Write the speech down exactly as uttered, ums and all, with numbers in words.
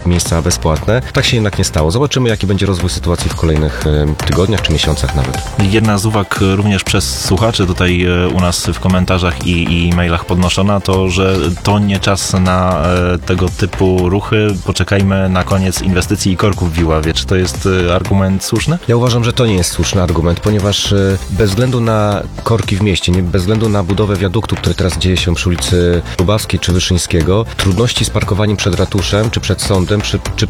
miejsca bezpłatne. Tak się jednak nie stało. Zobaczymy, jaki będzie rozwój sytuacji w kolejnych tygodniach czy miesiącach nawet. Jedna z uwag również przez słuchaczy tutaj u nas w komentarzach i, i mailach podnoszona, to, że to nie czas na tego typu ruchy. Poczekajmy na koniec inwestycji i korków w Iławie. Czy to jest argument słuszny? Ja uważam, że to nie jest słuszny argument, ponieważ bez względu na korki w mieście, nie, bez względu na budowę wiaduktu, który teraz dzieje się przy ulicy Lubawskiej czy Wyszyńskiego, trudności z parkowaniem przed ratuszem, czy przed sądem, czy, czy